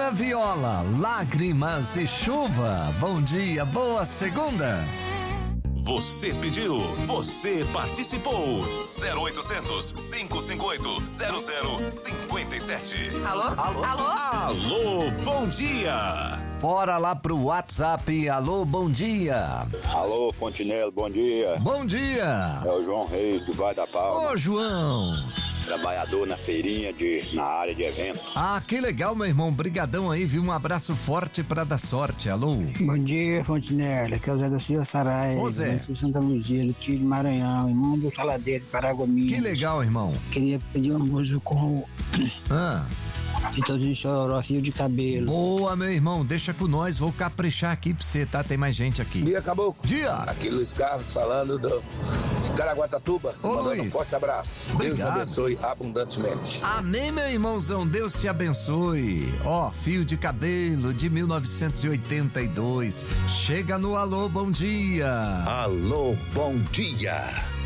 Maria Viola, Lágrimas e Chuva. Bom dia, boa segunda. Você pediu, você participou. 0800 558 0057. Alô? Alô? Alô? Alô, bom dia. Bora lá pro WhatsApp. Alô, bom dia. Alô, Fontinello, bom dia. Bom dia. É o João Reis do Vai da Palma. Ô, João. Trabalhador na feirinha na área de evento. Ah, que legal, meu irmão. Brigadão aí, viu? Um abraço forte pra dar sorte. Alô. Bom dia, Fontinelli. Aqui é o Zé da Silva Sarai. Ô, Zé. Santa Luzia, do Tio de Maranhão, irmão do Saladeiro, Paragominas. Que legal, irmão. Queria pedir uma música com Ah. Vitãozinho Chororó, fio de cabelo. Boa, meu irmão. Deixa com nós. Vou caprichar aqui pra você, tá? Tem mais gente aqui. Dia, Caboclo. Dia. Aqui Luiz Carlos falando de Caraguatatuba. Ô, Mandando Luiz. um forte abraço. Obrigado. Deus abençoe abundantemente. Amém, meu irmãozão. Deus te abençoe. Ó, Fio de Cabelo de 1982. Chega no Alô, bom dia. Alô, bom dia.